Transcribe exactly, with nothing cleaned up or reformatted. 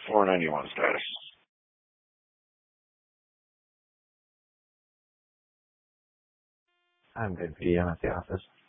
four ninety-one status. I'm good, P. I'm at the office.